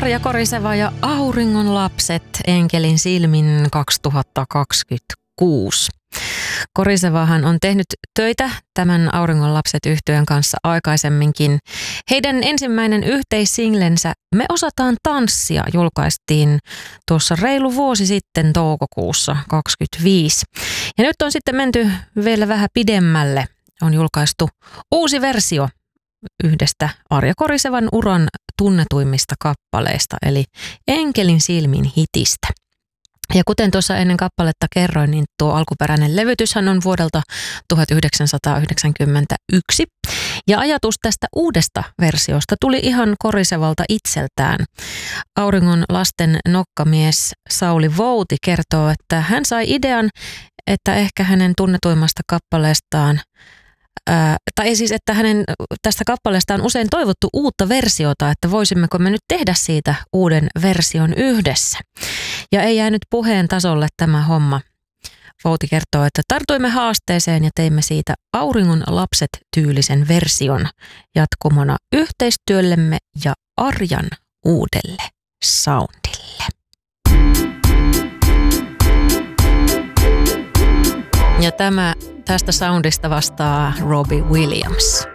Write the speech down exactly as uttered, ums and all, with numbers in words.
Arja Koriseva ja Auringon lapset enkelin silmin kaksituhattakaksikymmentäkuusi. Korisevahan on tehnyt töitä tämän Auringon lapset -yhtyeen kanssa aikaisemminkin. Heidän ensimmäinen yhteissinglensä Me osataan tanssia julkaistiin tuossa reilu vuosi sitten toukokuussa kaksikymmentäviisi. Ja nyt on sitten menty vielä vähän pidemmälle. On julkaistu uusi versio yhdestä Arja Korisevan uran tunnetuimmista kappaleista, eli Enkelin silmin hitistä. Ja kuten tuossa ennen kappaletta kerroin, niin tuo alkuperäinen levytyshän on vuodelta tuhatyhdeksänsataayhdeksänkymmentäyksi. Ja ajatus tästä uudesta versiosta tuli ihan Korisevalta itseltään. Auringon lasten nokkamies Sauli Vouti kertoo, että hän sai idean, että ehkä hänen tunnetuimmasta kappaleestaan Ää, tai siis, että hänen tästä kappaleesta on usein toivottu uutta versiota, että voisimmeko me nyt tehdä siitä uuden version yhdessä. Ja ei jäänyt puheen tasolle tämä homma. Vouti kertoo, että tartuimme haasteeseen ja teimme siitä Auringon lapset -tyylisen version jatkumona yhteistyöllemme ja Arjan uudelle soundille. Ja tämä tästä soundista vastaa Robbie Williams.